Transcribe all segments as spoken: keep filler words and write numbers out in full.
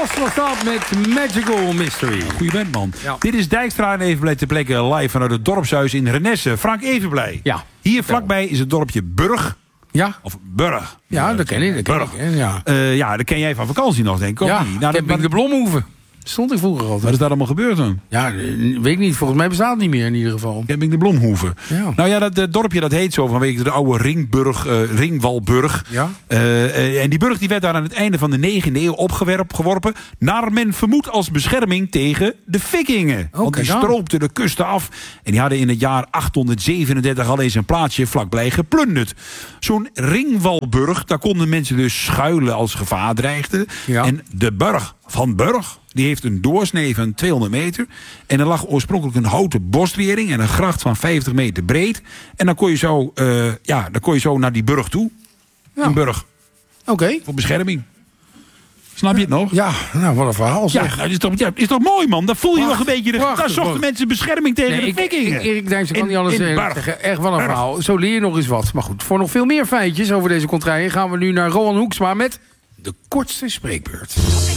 Os was dat met Magical Mystery. Goeie band, man. Ja. Dit is Dijkstra en Evenblij ter plekke live vanuit het dorpshuis in Renesse. Frank Evenblij. Ja. Hier vlakbij is het dorpje Burg. Ja? Of Burg. Ja, dat ken ik. Dat ken Burg. ik hè, ja, Uh, ja, dat ken jij van vakantie nog, denk ik. ja Of niet? Nou, ik heb in de Blomhoeve. Stond ik vroeger altijd. Wat is daar allemaal gebeurd dan? Ja, weet ik niet. Volgens mij bestaat het niet meer in ieder geval. Camping de Blomhoeve. Ja. Nou ja, dat uh, dorpje dat heet zo vanwege de oude Ringburg, uh, Ringwalburg. Ja. Uh, uh, en die burg die werd daar aan het einde van de negende eeuw opgeworpen, naar men vermoedt als bescherming tegen de Vikingen. Oh, Want die kijk aan. stroopten de kusten af. En die hadden in het jaar achthonderdzevenendertig al eens een plaatsje vlakbij geplunderd. Zo'n Ringwalburg, daar konden mensen dus schuilen als gevaar dreigde. Ja. En de burg van Burg, die heeft een doorsnee van tweehonderd meter. En er lag oorspronkelijk een houten boswering en een gracht van vijftig meter breed. En dan kon je zo, uh, ja, dan kon je zo naar die burg toe. Ja. Een burg. Oké. Okay. Voor bescherming. Snap je het nog? Ja, nou wat een verhaal zeg. Ja, nou, is, toch, ja, is toch mooi, man? Dan voel je Wacht, nog een beetje... De, wacht, daar zochten wacht. mensen bescherming tegen Nee, de ik, Vikingen. ik, Erik Dijkstra kan In- niet alles in zeggen. Burg. Echt wel een Burg. verhaal. Zo leer je nog eens wat. Maar goed, voor nog veel meer feitjes over deze contraien gaan we nu naar Rowan Hoeksma met de kortste spreekbeurt.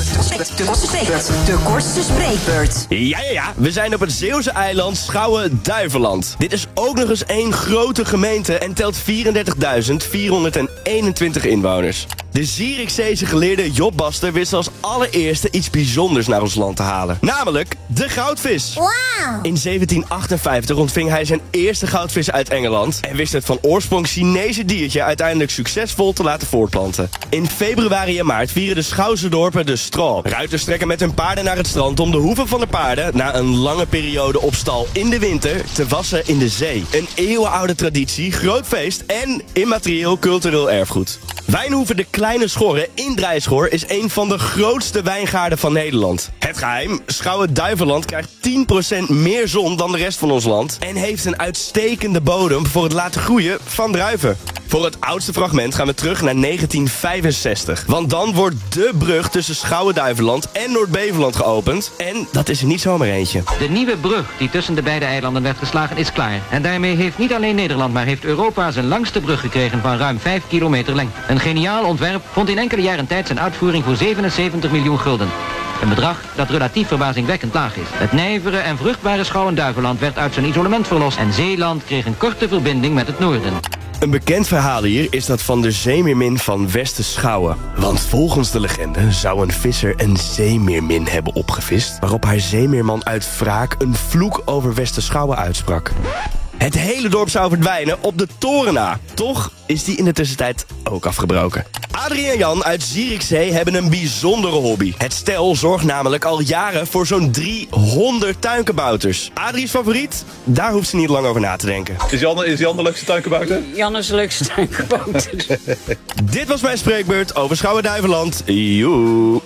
De, de kortste spreekbeurt. Ja, ja, ja. We zijn op het Zeeuwse eiland Schouwen-Duiveland. Dit is ook nog eens één grote gemeente en telt vierendertigduizend vierhonderdeenentwintig inwoners. De Zierikzeese geleerde Job Baster wist als allereerste iets bijzonders naar ons land te halen. Namelijk de goudvis. Wauw. In zeventien achtenvijftig ontving hij zijn eerste goudvis uit Engeland en wist het van oorsprong Chinese diertje uiteindelijk succesvol te laten voortplanten. In februari en maart vieren de Schouwse dorpen de Straw. Ruiters trekken met hun paarden naar het strand om de hoeven van de paarden na een lange periode op stal in de winter te wassen in de zee. Een eeuwenoude traditie, groot feest en immaterieel cultureel erfgoed. Wijnhoeve de Kleine Schorre in Drijschor is een van de grootste wijngaarden van Nederland. Het geheim, Schouwen-Duiveland krijgt tien procent meer zon dan de rest van ons land en heeft een uitstekende bodem voor het laten groeien van druiven. Voor het oudste fragment gaan we terug naar negentien vijfenzestig. Want dan wordt de brug tussen Schouwen-Duiveland en Noord-Beveland geopend. En dat is er niet zomaar eentje. De nieuwe brug die tussen de beide eilanden werd geslagen is klaar. En daarmee heeft niet alleen Nederland, maar heeft Europa zijn langste brug gekregen van ruim vijf kilometer lengte. Een geniaal ontwerp vond in enkele jaren tijd zijn uitvoering voor zevenenzeventig miljoen gulden. Een bedrag dat relatief verbazingwekkend laag is. Het nijvere en vruchtbare Schouwen-Duiveland werd uit zijn isolement verlost en Zeeland kreeg een korte verbinding met het noorden. Een bekend verhaal hier is dat van de zeemeermin van Westerschouwen. Want volgens de legende zou een visser een zeemeermin hebben opgevist, waarop haar zeemeerman uit wraak een vloek over Westerschouwen uitsprak. Het hele dorp zou verdwijnen op de toren na. Toch is die in de tussentijd ook afgebroken. Adrie en Jan uit Zierikzee hebben een bijzondere hobby. Het stel zorgt namelijk al jaren voor zo'n driehonderd tuinkabouters. Adrie's favoriet? Daar hoeft ze niet lang over na te denken. Is Jan, is Jan de leukste tuinkabouter? Jan is de leukste tuinkabouter. Dit was mijn spreekbeurt over Schouwen-Duiveland. Joe.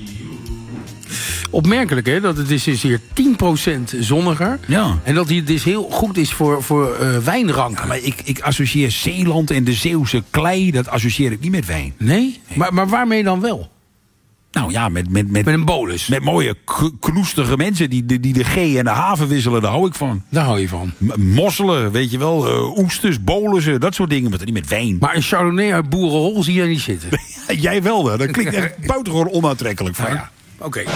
Opmerkelijk hè, dat het is dus hier tien procent zonniger. Ja. En dat het dus heel goed is voor, voor uh, wijnranken. Ja, maar ik, ik associeer Zeeland en de Zeeuwse klei, dat associeer ik niet met wijn. Nee? nee. Maar, maar waarmee dan wel? Nou ja, met, met, met, Met een bolus. met mooie k- knoestige mensen die de, die de G en de haven wisselen, daar hou ik van. Daar hou je van. M- mosselen, weet je wel, uh, oesters, bolussen, dat soort dingen, maar niet met wijn. Maar een Chardonnay uit Boerenhol zie jij niet zitten. Jij wel, hè? Dat klinkt echt buitengewoon onaantrekkelijk. Van. Nou ja, oké. Okay.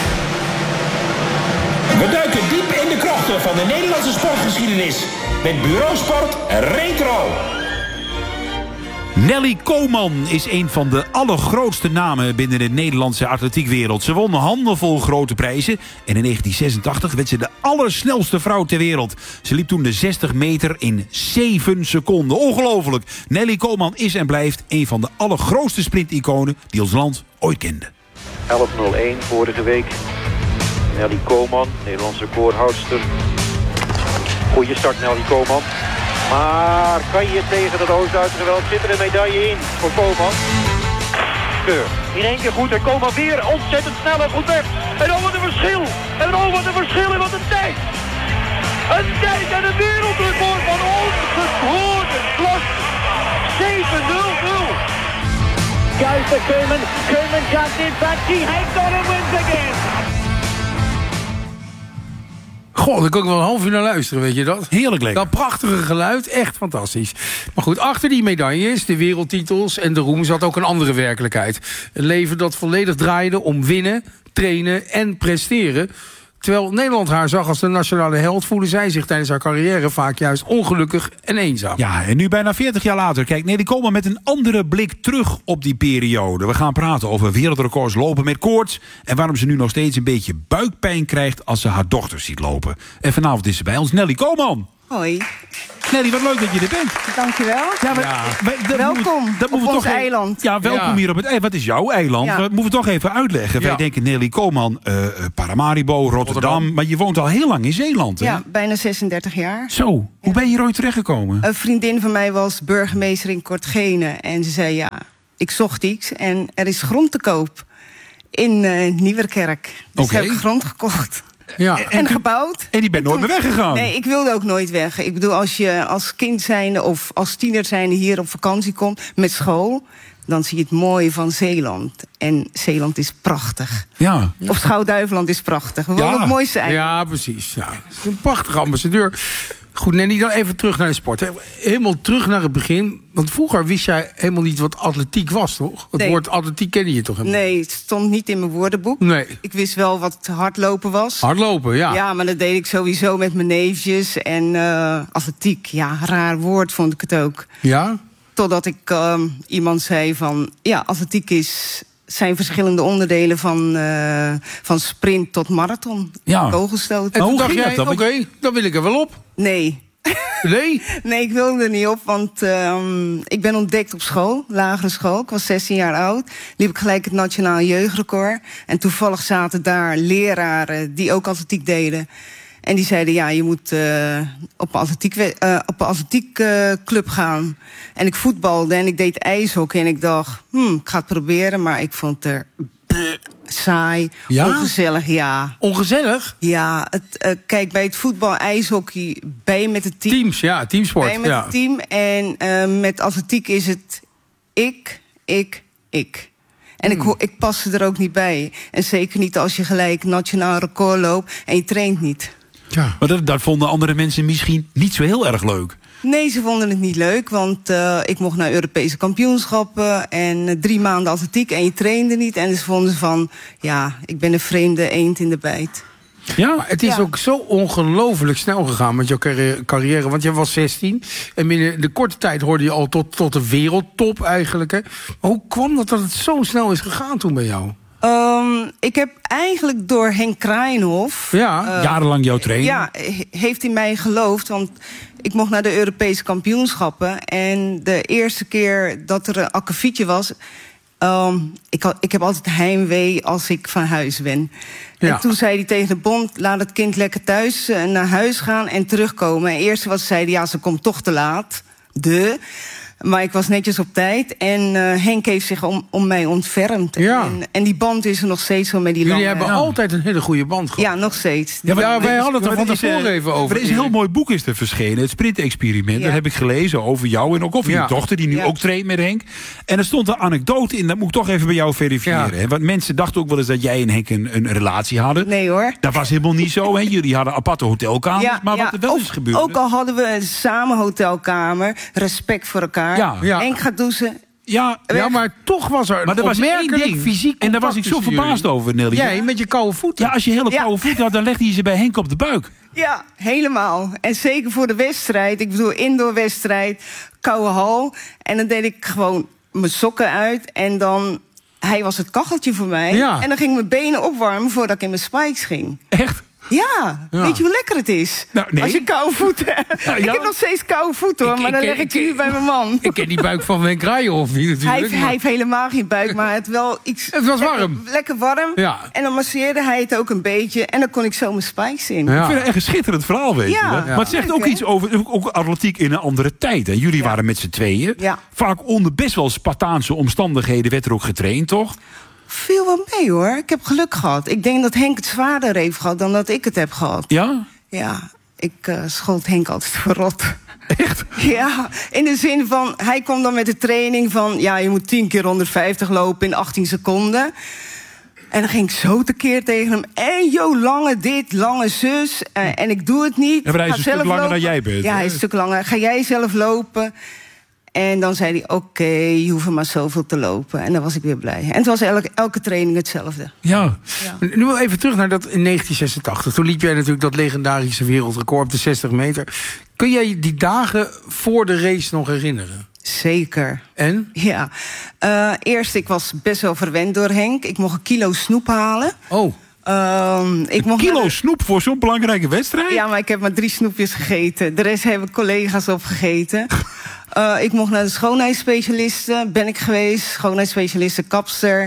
We duiken diep in de krochten van de Nederlandse sportgeschiedenis met Bureau Sport Retro. Nelly Koman is een van de allergrootste namen binnen de Nederlandse atletiekwereld. Ze won handenvol grote prijzen en in negentien zesentachtig werd ze de allersnelste vrouw ter wereld. Ze liep toen de zestig meter in zeven seconden. Ongelooflijk. Nelly Koman is en blijft een van de allergrootste sprinticonen die ons land ooit kende. elf nul één vorige week. Nelly Koman, Nederlandse recordhoudster. Goeie start Nelly Koman. Maar kan je tegen dat Oost-Duitse geweld zit er een medaille in voor Koman? Keur. In één keer goed en Koman weer ontzettend snel en goed weg. En oh wat een verschil. En oh wat een verschil en wat een tijd. Een tijd en een wereldrecord van ongehoorde klas. zeven nul nul. Kuiper Keumen. Keumen gaat in back. He heeft got him wins again. Goh, daar kan ik wel een half uur naar luisteren, weet je dat? Heerlijk lekker. Dat prachtige geluid, echt fantastisch. Maar goed, achter die medailles, de wereldtitels en de roem zat ook een andere werkelijkheid. Een leven dat volledig draaide om winnen, trainen en presteren. Terwijl Nederland haar zag als de nationale held, voelde zij zich tijdens haar carrière vaak juist ongelukkig en eenzaam. Ja, en nu bijna veertig jaar later kijkt Nelly Koolman met een andere blik terug op die periode. We gaan praten over wereldrecords lopen met koorts en waarom ze nu nog steeds een beetje buikpijn krijgt als ze haar dochters ziet lopen. En vanavond is ze bij ons, Nelly Koolman. Hoi. Nelly, wat leuk dat je er bent. Dankjewel. Ja, maar, Ja. wij- dat Welkom moet- dat op moeten we ons toch even- eiland. Ja, welkom Ja. hier op het eiland. Wat is jouw eiland? Ja. Dat moeten we toch even uitleggen. Ja. Wij denken Nelly Koolman, eh, eh, Paramaribo, Rotterdam, Rotterdam. maar je woont al heel lang in Zeeland, hè? Ja, bijna zesendertig jaar. Zo, hoe ben je hier ooit terechtgekomen? Een vriendin van mij was burgemeester in Kortgene. En ze zei, ja, ik zocht iets en er is grond te koop in eh, Nieuwerkerk. Dus Oké. heb ik grond gekocht. Ja. En, En- gebouwd. En die bent nooit meer weggegaan. Nee, ik wilde ook nooit weg. Ik bedoel, als je als kind zijnde of als tiener zijnde hier op vakantie komt met school, dan zie je het mooie van Zeeland. En Zeeland is prachtig. Ja. Of Schouw-Duiveland is prachtig. We wonen Ja. op het mooiste eiland. Ja, precies. Ja. Het is een prachtige ambassadeur. Goed, Nelly, dan even terug naar de sport. Hè. Helemaal terug naar het begin. Want vroeger wist jij helemaal niet wat atletiek was, toch? Het Nee. woord atletiek kende je toch helemaal Nee, het stond niet in mijn woordenboek. Nee. Ik wist wel wat hardlopen was. Hardlopen, ja. Ja, maar dat deed ik sowieso met mijn neefjes. En eh, atletiek, ja, raar woord vond ik het ook. Ja? Totdat ik eh, iemand zei van, ja, atletiek is, zijn verschillende onderdelen van, eh, van sprint tot marathon. Ja. Kogelstoot. En hoe toen dacht ging jij, dat oké, dan? dan wil ik er wel op. Nee. Nee? Nee, ik wilde er niet op, want ehm, ik ben ontdekt op school, lagere school. Ik was zestien jaar oud. Liep ik gelijk het nationaal jeugdrecord. En toevallig zaten daar leraren die ook atletiek deden. En die zeiden, ja, je moet uh, op een atletiek, uh, op een atletiek uh, club gaan. En ik voetbalde en ik deed ijshockey. En ik dacht, hmm, ik ga het proberen. Maar ik vond het er bleh, saai, Ja? ongezellig, ja. Ongezellig? Ja, het, uh, kijk, bij het voetbal, ijshockey ben je met het team. Teams, ja, teamsport. Ben je met ja. het team. En uh, met atletiek is het ik, ik, ik. En Hmm. ik, ho- ik pas er ook niet bij. En zeker niet als je gelijk nationaal record loopt en je traint niet. Ja. Maar dat, dat vonden andere mensen misschien niet zo heel erg leuk. Nee, ze vonden het niet leuk, want uh, ik mocht naar Europese kampioenschappen en uh, drie maanden atletiek en je trainde niet. En ze vonden van, ja, ik ben een vreemde eend in de bijt. Ja? Maar het is Ja. ook zo ongelooflijk snel gegaan met jouw carri- carrière. Want jij was zestien. En binnen de korte tijd hoorde je al tot, tot de wereldtop eigenlijk. Hè. Maar hoe kwam dat dat het zo snel is gegaan toen bij jou? Um, ik heb eigenlijk door Henk Kraaienhof... Ja, uh, jarenlang jouw trainer. Ja, he- heeft in mij geloofd, want ik mocht naar de Europese kampioenschappen. En de eerste keer dat er een akkefietje was... Um, ik, had, ik heb altijd heimwee als ik van huis ben. Ja. En toen zei hij tegen de bond, laat het kind lekker thuis uh, naar huis gaan en terugkomen. En eerst was zeiden, ja, ze komt toch te laat. De... Maar ik was netjes op tijd. En uh, Henk heeft zich om, om mij ontfermd. Ja. En, en die band is er nog steeds zo met die Jullie lange... hebben Ja. altijd een hele goede band gehad. Ja, nog steeds. Ja, wij er is- hadden het er maar van is, eh, tevoren even over. Er is een heel mooi boek is er verschenen, het Sprint-experiment. Ja. Dat heb ik gelezen over jou en ook over Ja. je dochter... die nu Ja. ook traint met Henk. En er stond een anekdote in, dat moet ik toch even bij jou verifiëren. Ja. Hè? Want mensen dachten ook wel eens dat jij en Henk een, een relatie hadden. Nee hoor. Dat was helemaal niet zo. Hè? Jullie hadden aparte hotelkamers. maar wat er wel ook, is gebeurd... Ook al hadden we een samen hotelkamer, respect voor elkaar. Ja. Ja. Henk gaat douchen. Ja, Ja, maar toch was er maar een er was één opmerkelijk ding. fysiek En daar was ik contact zo tussen verbaasd jullie. over, Nelly. Jij met je koude voeten. Ja, als je hele Ja. koude voeten had, dan legde je ze bij Henk op de buik. Ja, helemaal. En zeker voor de wedstrijd. Ik bedoel, indoorwedstrijd, koude hal. En dan deed ik gewoon mijn sokken uit. En dan, hij was het kacheltje voor mij. Ja. En dan ging ik mijn benen opwarmen voordat ik in mijn spikes ging. Echt? Ja, Ja. weet je hoe lekker het is? Nou, nee. Als je koude voeten hebt. Ja, Ik ja. heb nog steeds koude voeten hoor, Ik- maar ik dan ken- leg ik ik- nu bij mijn man. Ik ken die buik van Wenk Rijenhoff niet natuurlijk. Hij heeft, hij heeft helemaal geen buik, maar het wel iets... Het was lekker- warm. Lekker warm. Ja. En dan masseerde hij het ook een beetje. En dan kon ik zo mijn spikes in. Ja. Ik vind het echt een schitterend verhaal, weet je. Ja. hè? Maar het zegt Leuk, ook hè? iets over ook atletiek in een andere tijd. Hè? Jullie waren met z'n tweeën. Ja. Vaak onder best wel Spartaanse omstandigheden werd er ook getraind, toch? Viel wel mee hoor. Ik heb geluk gehad. Ik denk dat Henk het zwaarder heeft gehad dan dat ik het heb gehad. Ja? Ja, ik uh, schold Henk altijd verrot. Echt? Ja, in de zin van, hij komt dan met de training van... ja, je moet tien keer honderdvijftig lopen in achttien seconden. En dan ging ik zo tekeer tegen hem. En joh, lange dit, lange zus. Uh, en ik doe het niet. Ja, maar hij is Ga een stuk zelf langer lopen. dan jij bent, Ja, hè? hij is een stuk langer. Ga jij zelf lopen? En dan zei hij, oké, okay, je hoeft er maar zoveel te lopen. En dan was ik weer blij. En het was elke, elke training hetzelfde. Ja. ja. Nu wel even terug naar dat in negentien zesentachtig. Toen liep jij natuurlijk dat legendarische wereldrecord op de zestig meter. Kun jij die dagen voor de race nog herinneren? Zeker. En? Ja. Uh, eerst, ik was best wel verwend door Henk. Ik mocht een kilo snoep halen. Oh. Um, ik een kilo de... snoep voor zo'n belangrijke wedstrijd? Ja, maar ik heb maar drie snoepjes gegeten. De rest hebben collega's opgegeten. Uh, ik mocht naar de schoonheidsspecialisten, ben ik geweest. Schoonheidsspecialisten, kapster.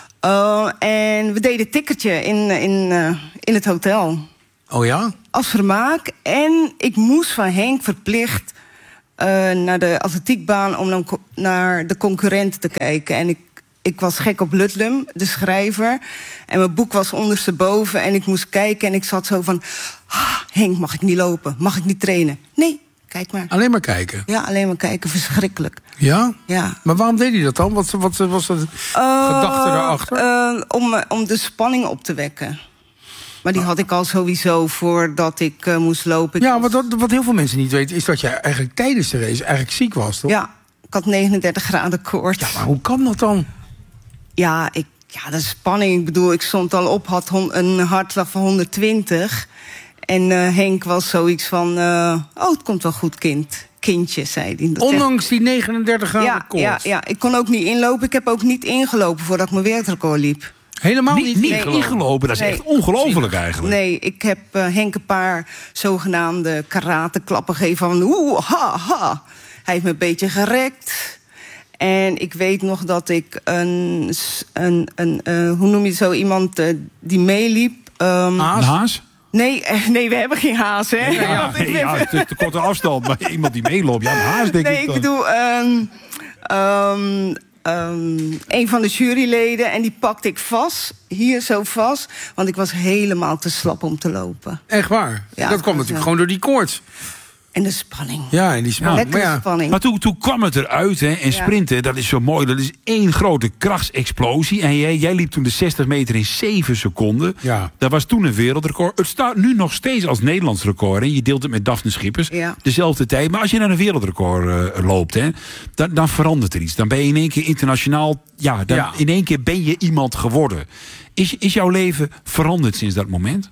Uh, en we deden ticketje in, in, uh, in het hotel. Oh ja? Als vermaak. En ik moest van Henk verplicht uh, naar de atletiekbaan om dan naar de concurrenten te kijken. En ik, ik was gek op Ludlum, de schrijver. En mijn boek was ondersteboven en ik moest kijken. En ik zat zo van, ah, Henk, mag ik niet lopen? Mag ik niet trainen? Nee. Kijk maar. Alleen maar kijken? Ja, alleen maar kijken. Verschrikkelijk. Ja? Ja. Maar waarom deed hij dat dan? Wat, wat was de uh, gedachte daarachter? Uh, om, om de spanning op te wekken. Maar die had ik al sowieso voordat ik uh, moest lopen. Ik ja, was... wat, wat heel veel mensen niet weten... is dat jij eigenlijk tijdens de race eigenlijk ziek was, toch? Ja, ik had negenendertig graden koorts. Ja, maar hoe kan dat dan? Ja, ik, ja, de spanning. Ik bedoel, ik stond al op, had hon, een hartslag van honderdtwintig... En uh, Henk was zoiets van, uh, oh, het komt wel goed, kind. Kindje, zei hij. Dat Ondanks die negenendertig graden ja, koorts? Ja, ja, ik kon ook niet inlopen. Ik heb ook niet ingelopen voordat ik mijn wereldrecord liep. Helemaal niet, niet, niet ingelopen? ingelopen? Dat is nee. echt ongelooflijk eigenlijk. Nee, ik heb uh, Henk een paar zogenaamde karateklappen gegeven van, oeh, ha, ha. Hij heeft me een beetje gerekt. En ik weet nog dat ik een, een, een uh, hoe noem je zo, iemand uh, die meeliep. Um, Haas? Haas? Nee, nee, we hebben geen haas, hè? Ja, ja, nee, ja, het is te korte afstand, maar iemand die meeloopt, ja, een haas denk nee, ik Nee, ik dan. bedoel, um, um, um, een van de juryleden en die pakte ik vast, hier zo vast, want ik was helemaal te slap om te lopen. Echt waar? Ja, dat kwam natuurlijk ja. gewoon door die koorts. En de spanning. Ja, en die spanning. Lekkere maar ja. spanning. Maar toen, toen kwam het eruit, hè, en sprinten, dat is zo mooi. Dat is één grote krachtsexplosie. En jij, jij liep toen de zestig meter in zeven seconden. Ja. Dat was toen een wereldrecord. Het staat nu nog steeds als Nederlands record. Hè. Je deelt het met Daphne Schippers. Ja. Dezelfde tijd. Maar als je naar een wereldrecord uh, loopt, hè, dan, dan verandert er iets. Dan ben je in één keer internationaal. Ja, dan, Ja. in één keer ben je iemand geworden. Is, is jouw leven veranderd sinds dat moment?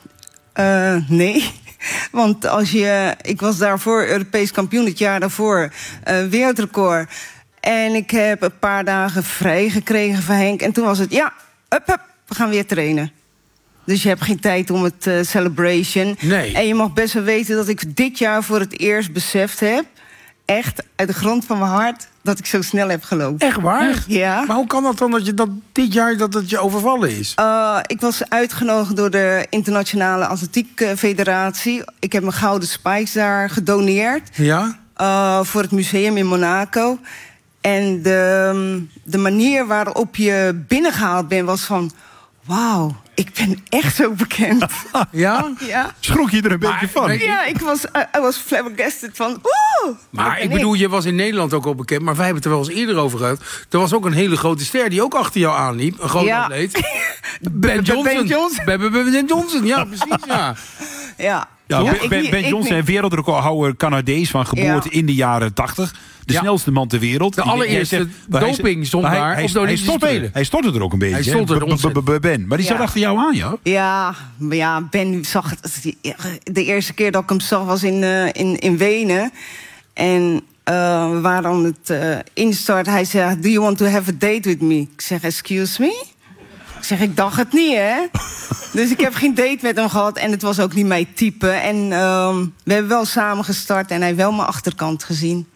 Uh, nee. Want als je, ik was daarvoor Europees kampioen het jaar daarvoor, uh, wereldrecord. En ik heb een paar dagen vrij gekregen van Henk. En toen was het, ja, up, up, we gaan weer trainen. Dus je hebt geen tijd om het uh, celebration. Nee. En je mag best wel weten dat ik dit jaar voor het eerst beseft heb, echt uit de grond van mijn hart, dat ik zo snel heb gelopen. Echt waar? Echt? Ja. Maar hoe kan dat dan dat je dat dit jaar dat het je overvallen is? Uh, ik was uitgenodigd door de Internationale Atletiek Federatie. Ik heb mijn gouden spikes daar gedoneerd. Ja? Uh, voor het museum in Monaco. En de, de manier waarop je binnengehaald bent was van, wauw, ik ben echt zo bekend. Ja? Ja. Schrok je er een beetje van? nee, Ja, ik was, uh, I was flabbergasted van, oeh. Maar ik bedoel, je was in Nederland ook al bekend, maar wij hebben het er wel eens eerder over gehad. Er was ook een hele grote ster die ook achter jou aanliep. Een grote Ja. atleet. Ben Johnson. Ben Johnson. Ben, ben, Ben Johnson, ja, precies, ja. Ja. Ja, Ja, Ben, ik Ben, niet- Ben ik Johnson, niet. wereldrecordhouder Canadees van geboorte Ja. in de jaren tachtig. De Ja. snelste man ter wereld. De Die- allereerste jij zegt- maar hij- doping stond maar hij- daar hij- op de hij Olympische stond er- Spelen. Hij stond er ook een beetje. Hij hè? stond er B- b- ontzettend. b- Ben. Maar die zat Ja. achter jou aan, ja? Ja, maar ja, Ben zag het. De eerste keer dat ik hem zag was in, uh, in, in Wenen. En uh, we waren aan het uh, instart. Hij zei, do you want to have a date with me? Ik zeg, excuse me? Ik zeg, ik dacht het niet, hè? Dus ik heb geen date met hem gehad. En het was ook niet mijn type. En uh, we hebben wel samen gestart. En hij heeft wel mijn achterkant gezien.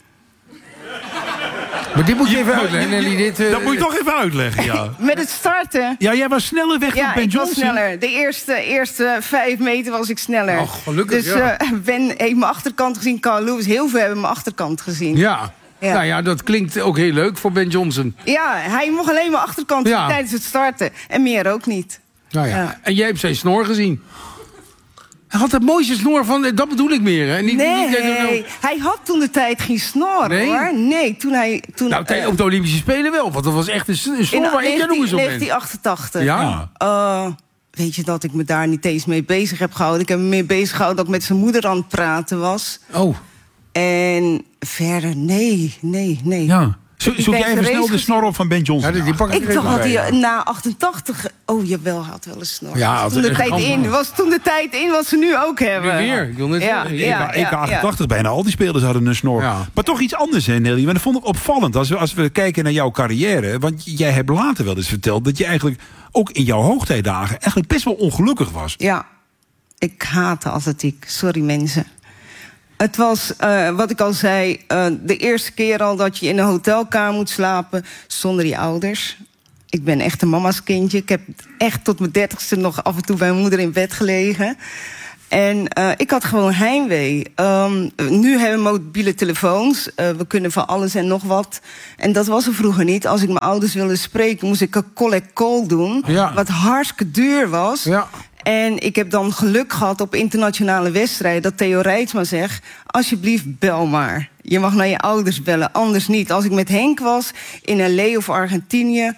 Maar dit moet je even uitleggen, Nelly. Dit, uh, Dat moet je toch even uitleggen, ja. Met het starten. Ja, jij was sneller weg dan Ja, Ben ik was Johnson. sneller. De eerste, eerste vijf meter was ik sneller. Oh, gelukkig, dus ja. uh, Ben heeft mijn achterkant gezien. Carl Lewis, heel veel hebben mijn achterkant gezien. Ja. Ja. Nou ja, dat klinkt ook heel leuk voor Ben Johnson. Ja, hij mocht alleen mijn achterkant zien Ja. tijdens het starten. En meer ook niet. Nou ja. Ja. En jij hebt zijn snor gezien. Hij had het mooiste snor van, dat bedoel ik meer, hè? Niet, Nee, niet, nou, hij had toen de tijd geen snor, Nee? hoor. Nee, toen hij... Toen, nou, tij- eh, op de Olympische Spelen wel, want dat was echt een, s- een snor in waar ik jaloers op ben. negentien achtentachtig. Ja? Uh, weet je dat ik me daar niet eens mee bezig heb gehouden? Ik heb me meer bezig gehouden dat ik met zijn moeder aan het praten was. Oh. En verder, nee, nee, nee. Ja. Zo, Ik zoek ben jij even snel de geweest snor op van Ben Johnson. Ja, die, die pak ik Ik er dacht even dat bij, hij ja. na achtentachtig... Oh, jawel, hij had wel een snor. Ja, was toen de dat- tijd dat- in. Was toen de tijd in wat ze nu ook hebben. Nu weer. Ik wil net Ja, zeggen, ja, E K ja, achtentachtig, bijna al die spelers hadden een snor. Ja. Maar toch iets anders, hè, Nelly. Maar dat vond ik opvallend. Als we, als we kijken naar jouw carrière. Want jij hebt later wel eens verteld dat je eigenlijk ook in jouw hoogtijdagen eigenlijk best wel ongelukkig was. Ja, ik haatte atletiek. Sorry, mensen. Het was, uh, wat ik al zei, uh, de eerste keer al dat je in een hotelkamer moet slapen zonder je ouders. Ik ben echt een mama's kindje. Ik heb echt tot mijn dertigste nog af en toe bij mijn moeder in bed gelegen. En uh, ik had gewoon heimwee. Um, nu hebben we mobiele telefoons. Uh, we kunnen van alles en nog wat. En dat was er vroeger niet. Als ik mijn ouders wilde spreken, moest ik een collect call doen. Ja. Wat hartstikke duur was. Ja. En ik heb dan geluk gehad op internationale wedstrijden dat Theo Rijtsma zegt: alsjeblieft, bel maar. Je mag naar je ouders bellen, anders niet. Als ik met Henk was in L A of Argentinië.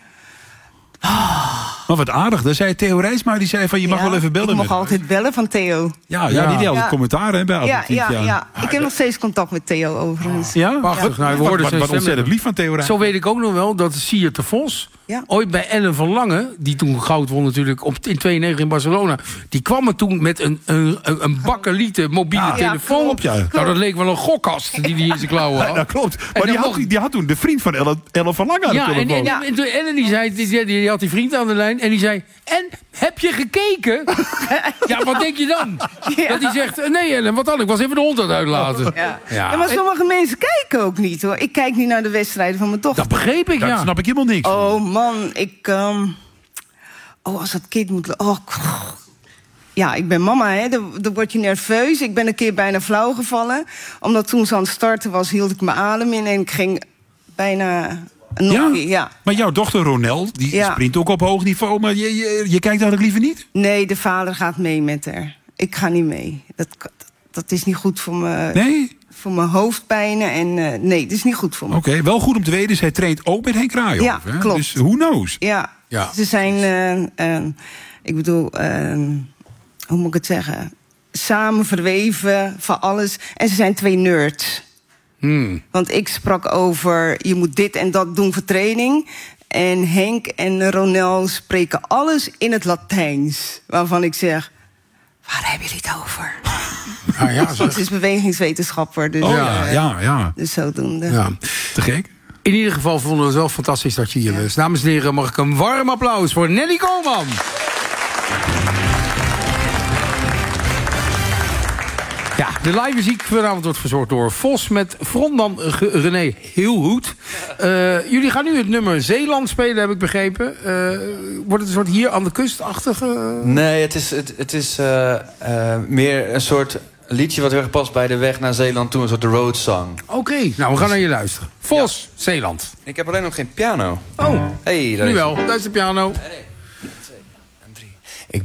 Maar wat aardig, daar zei Theo Rijsma, die zei van je mag Ja, wel even bellen. Ik mag met altijd bellen van Theo. Ja, ja, die deed altijd Ja. commentaar hè, bij Ja, atletiek. ja, ja. Ik heb nog steeds contact met Theo overigens. Ja? Prachtig. Nou, we Wat, hoorden wat, zijn wat stem. ontzettend lief van Theo Rijsma. Zo weet ik ook nog wel dat Siert de Vos... Ja. ooit bij Ellen van Lange, die toen goud won natuurlijk op, in tweeënnegentig in Barcelona... die kwam er toen met een, een, een, een bakkeliete mobiele Ja, telefoon. klopt, ja. Nou, dat leek wel een gokkast die hij in zijn klauwen had. Ja, dat klopt. Maar En die dan had, mocht- die had toen de vriend van Ellen, Ellen van Lange aan de Ja, en, en, telefoon. en toen Ellen die zei, die, die, die had die vriend aan de lijn en die zei... En, heb je gekeken? Ja, wat denk je dan? Ja. Dat hij zegt, nee Ellen, wat dan? Ik was even de hond aan het uitlaten. Ja. Ja. Ja, maar sommige mensen kijken ook niet, hoor. Ik kijk niet naar de wedstrijden van mijn dochter. Dat begreep ik, Daar ja. snap ik helemaal niks van. Oh man, ik... Um... Oh, als dat kind moet... Oh, ja, ik ben mama, hè. Dan, dan word je nerveus. Ik ben een keer bijna flauw gevallen. Omdat toen ze aan het starten was, hield ik mijn adem in... en ik ging bijna... Nog Ja? ja. ja. Maar jouw dochter Ronel, die Ja. sprint ook op hoog niveau... maar je, je, je kijkt eigenlijk liever niet? Nee, de vader gaat mee met haar. Ik ga niet mee. Dat, dat is niet goed voor me... Nee? Voor mijn hoofdpijnen en... Uh, nee, dat is niet goed voor me. Oké, okay, wel goed om te weten. Zij traint ook met Henk Kraaienhof. Ja, hè? klopt. Dus who knows? Ja, Ja. ze zijn... Uh, uh, ik bedoel... Uh, hoe moet ik het zeggen? Samen verweven van alles. En ze zijn twee nerds. Hmm. Want ik sprak over... je moet dit en dat doen voor training. En Henk en Ronel spreken alles in het Latijns. Waarvan ik zeg... waar hebben jullie het over? Ah, ja, zo. Want ze is bewegingswetenschapper. Dus, Oh Ja. ja, ja, ja. dus zodoende. Ja. Te gek. In ieder geval vonden we het wel fantastisch dat je hier was. Dames en heren, mag ik een warm applaus voor Nelly Koolman. Ja, de live muziek vanavond wordt verzorgd door Vos met frontman G- René Heelhoed. Uh, jullie gaan nu het nummer Zeeland spelen, heb ik begrepen. Uh, wordt het een soort hier aan de kustachtige... Nee, het is, het, het is uh, uh, meer een soort liedje wat heel erg past bij de weg naar Zeeland toe. Een soort road song. Oké, okay, nou we gaan naar je luisteren. Vos, ja. Zeeland. Ik heb alleen nog geen piano. Oh, hey, daar nu is wel. Daar is de piano. Hey.